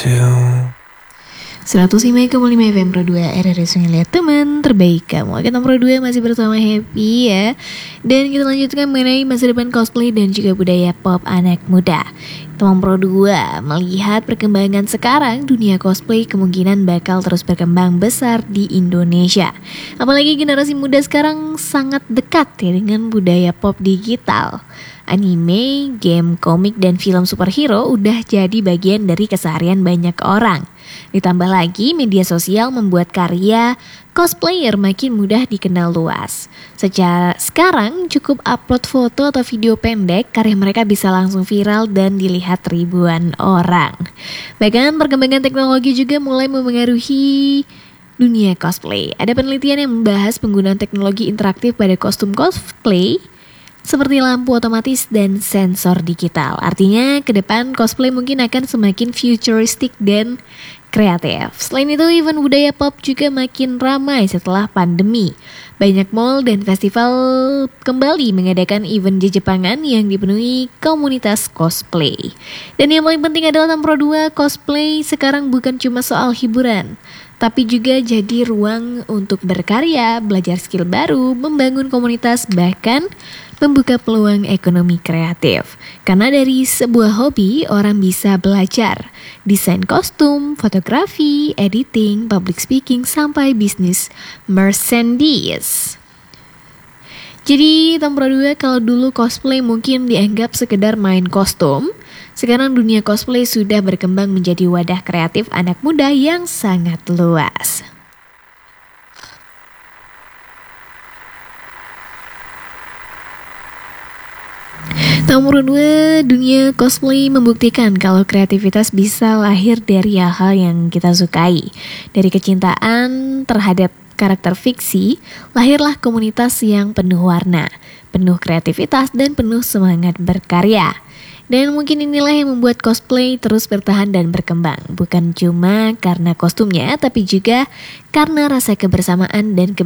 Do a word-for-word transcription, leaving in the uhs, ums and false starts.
to. seratus lima koma lima F M Pro dua R R S Lihat Teman Terbaik Kamu. Kita Pro dua masih bersama Happy ya. Dan kita lanjutkan mengenai masa depan cosplay dan juga budaya pop anak muda. Teman Pro dua melihat perkembangan sekarang, dunia cosplay kemungkinan bakal terus berkembang besar di Indonesia. Apalagi generasi muda sekarang sangat dekat ya dengan budaya pop digital. Anime, game, komik, dan film superhero udah jadi bagian dari keseharian banyak orang. Ditambah lagi media sosial membuat karya cosplayer makin mudah dikenal luas. Secara sekarang cukup upload foto atau video pendek, karya mereka bisa langsung viral dan dilihat ribuan orang. Bahkan perkembangan teknologi juga mulai memengaruhi dunia cosplay. Ada penelitian yang membahas penggunaan teknologi interaktif pada kostum cosplay seperti lampu otomatis dan sensor digital. Artinya ke depan cosplay mungkin akan semakin futuristik dan kreatif. Selain itu, event budaya pop juga makin ramai setelah pandemi. Banyak mall dan festival kembali mengadakan event Jepangan yang dipenuhi komunitas cosplay. Dan yang paling penting adalah Pro dua, cosplay sekarang bukan cuma soal hiburan, tapi juga jadi ruang untuk berkarya, belajar skill baru, membangun komunitas, bahkan membuka peluang ekonomi kreatif. Karena dari sebuah hobi, orang bisa belajar desain kostum, fotografi, editing, public speaking, sampai bisnis merchandise. Jadi, Pro dua, kalau dulu cosplay mungkin dianggap sekedar main kostum, sekarang dunia cosplay sudah berkembang menjadi wadah kreatif anak muda yang sangat luas. Nomor dua, dunia cosplay membuktikan kalau kreativitas bisa lahir dari hal-hal yang kita sukai. Dari kecintaan terhadap karakter fiksi, lahirlah komunitas yang penuh warna, penuh kreativitas, dan penuh semangat berkarya. Dan mungkin inilah yang membuat cosplay terus bertahan dan berkembang. Bukan cuma karena kostumnya, tapi juga karena rasa kebersamaan dan kebersamaan.